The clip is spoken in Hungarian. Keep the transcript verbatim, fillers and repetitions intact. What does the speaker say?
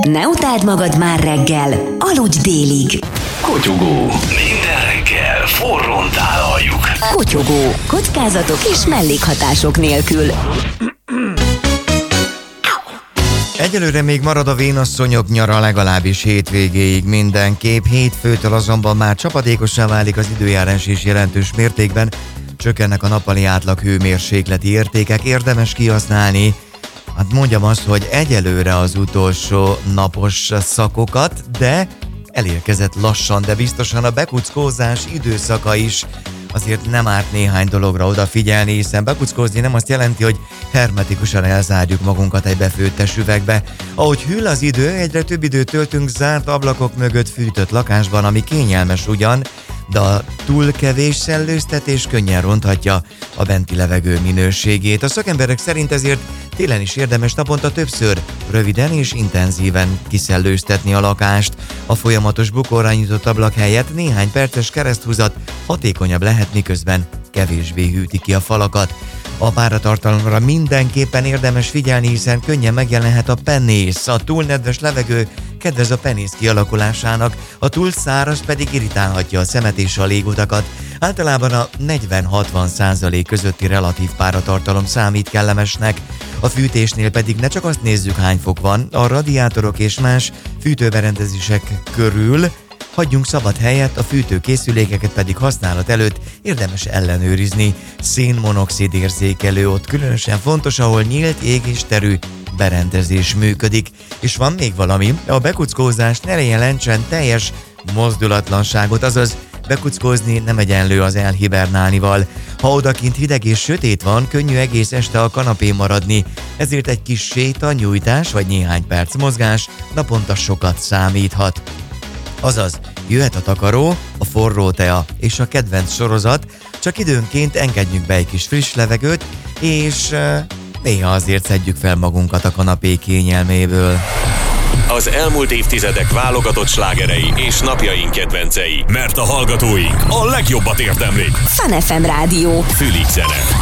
Ne utáld magad már reggel, aludj délig. Kottyogó. Minden reggel forrón tálaljuk. Kottyogó. Kockázatok és mellékhatások nélkül. Egyelőre még marad a vénasszonyok nyara, legalábbis hétvégéig mindenképp. Hétfőtől azonban már csapadékossá válik az időjárás is jelentős mértékben. Csökkennek a nappali átlag hőmérsékleti értékek, érdemes kihasználni. Hát mondjam azt, hogy egyelőre az utolsó napos szakokat, de elérkezett lassan, de biztosan a bekuckózás időszaka is. Azért nem árt néhány dologra odafigyelni, hiszen bekuckózni nem azt jelenti, hogy hermetikusan elzárjuk magunkat egy befőttes üvegbe. Ahogy hűl az idő, egyre több időt töltünk zárt ablakok mögött fűtött lakásban, ami kényelmes ugyan, de a túl kevés szellőztetés könnyen ronthatja a benti levegő minőségét. A szakemberek szerint ezért télen is érdemes naponta többször, röviden és intenzíven kiszellőztetni a lakást. A folyamatos bukorra nyitott ablak helyett néhány perces kereszthúzat hatékonyabb lehet, miközben kevésbé hűti ki a falakat. A páratartalomra mindenképpen érdemes figyelni, hiszen könnyen megjelenhet a penész. A túl nedves levegő kedvez a penész kialakulásának, a túl száraz pedig irritálhatja a szemet és a légutakat. Általában a negyven-hatvan százalék közötti relatív páratartalom számít kellemesnek. A fűtésnél pedig ne csak azt nézzük, hány fok van, a radiátorok és más fűtőberendezések körül hagyjunk szabad helyet, a fűtőkészülékeket pedig használat előtt érdemes ellenőrizni. Szénmonoxid érzékelő ott különösen fontos, ahol nyílt ég és terű berendezés működik. És van még valami, a bekuckózás ne jelentsen teljes mozdulatlanságot, azaz bekuckózni nem egyenlő az elhibernálnival. Ha odakint hideg és sötét van, könnyű egész este a kanapén maradni, ezért egy kis séta, nyújtás vagy néhány perc mozgás naponta sokat számíthat. Azaz, jöhet a takaró, a forró tea és a kedvenc sorozat, csak időnként engedjünk be egy kis friss levegőt, és uh, néha azért szedjük fel magunkat a kanapé kényelméből. Az elmúlt évtizedek válogatott slágerei és napjaink kedvencei, mert a hallgatóink a legjobbat érdemlik. Fun ef em Rádió. Fülig zene.